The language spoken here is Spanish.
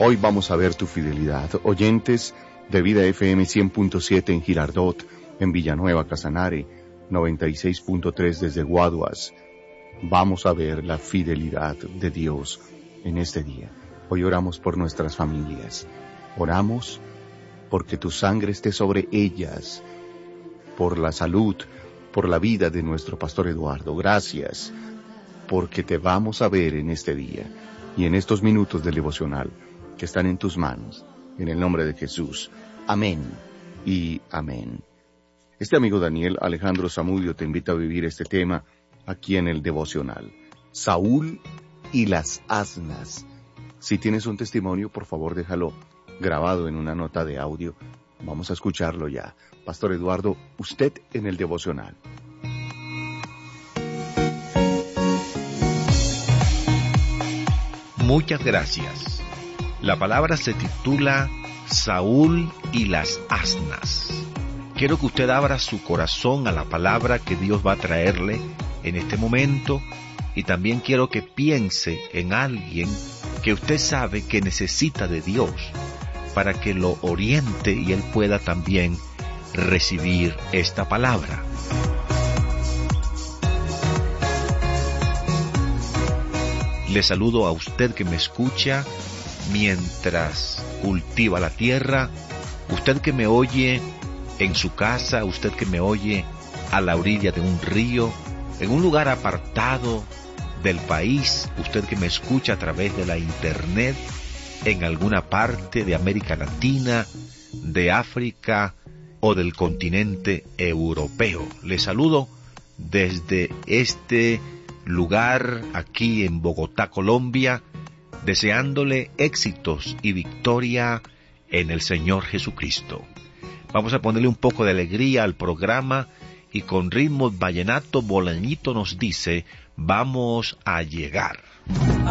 Hoy vamos a ver tu fidelidad. Oyentes de Vida FM 100.7 en Girardot, en Villanueva, Casanare, 96.3 desde Guaduas. Vamos a ver la fidelidad de Dios en este día. Hoy oramos por nuestras familias. Oramos porque tu sangre esté sobre ellas, por la salud, por la vida de nuestro pastor Eduardo. Gracias, porque te vamos a ver en este día y en estos minutos del devocional que están en tus manos, en el nombre de Jesús. Amén y amén. Este amigo Daniel Alejandro Zamudio te invita a vivir este tema aquí en el devocional. Saúl y las asnas. Si tienes un testimonio, por favor déjalo grabado en una nota de audio. Vamos a escucharlo ya. Pastor Eduardo, usted en el devocional. Muchas gracias. La palabra se titula Saúl y las asnas. Quiero que usted abra su corazón a la palabra que Dios va a traerle en este momento, y también quiero que piense en alguien que usted sabe que necesita de Dios para que lo oriente y él pueda también recibir esta palabra. Le saludo a usted que me escucha mientras cultiva la tierra, usted que me oye en su casa, usted que me oye a la orilla de un río, en un lugar apartado del país, usted que me escucha a través de la internet, en alguna parte de América Latina, de África o del continente europeo. Le saludo desde este lugar aquí en Bogotá, Colombia, deseándole éxitos y victoria en el Señor Jesucristo. Vamos a ponerle un poco de alegría al programa y con ritmo vallenato Bolañito nos dice: vamos a llegar.